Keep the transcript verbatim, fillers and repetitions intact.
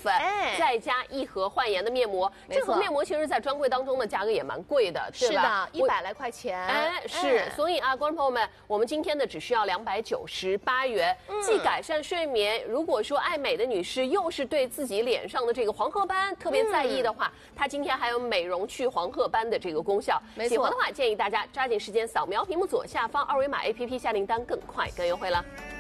粉， 哎， 再加一盒焕颜的面膜。这盒面膜其实，在专柜当中的价格也蛮贵的，对吧？ 是的，一百来块钱。 哎，是。哎、所以啊，观众朋友们，我们今天呢只需要两百九十八元，嗯、既改善睡眠。如果说爱美的女士又是对自己脸上的这个黄褐斑特别在意的话，嗯、它今天还有美容去黄褐斑的这个功效。 没错。 喜欢的话，建议大家抓紧时间扫描屏幕左下方二维码 A P P 下订单，更快更优惠了。